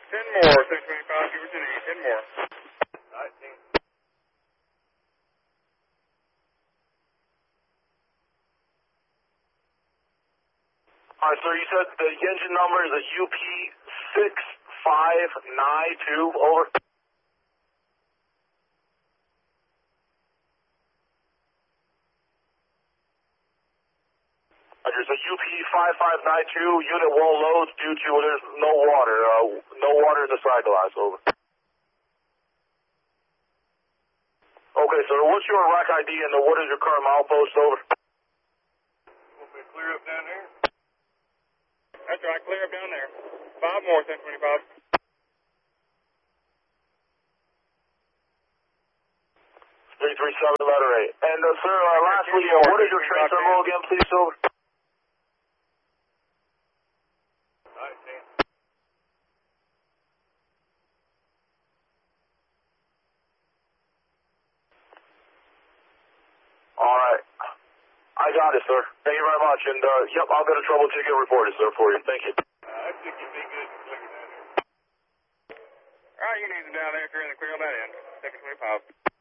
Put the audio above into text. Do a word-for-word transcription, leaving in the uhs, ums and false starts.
ten more, six twenty-five, give Virginia, ten more. nineteen. All right, sir, you said the engine number is a U P six five nine two, over. There's a U P five five nine two, unit wall loads due to there's no water, uh, no water in the side glass, over. Okay, sir, what's your rack I D and what is your current milepost, over? We'll be clear up down there. That's right, clear up down there. Five more, ten twenty-five. three three seven, letter eight. And, uh, sir, uh, lastly, uh, what is your train terminal again, please, over? nineteen. All right. I got it, sir. Thank you very much. And, uh, yep, I'll get a trouble ticket reported, sir, for you. Thank you. Uh, I think you'd be good to clear down here. All right, you need them down there if you're in the clear on that end. Second twenty-five.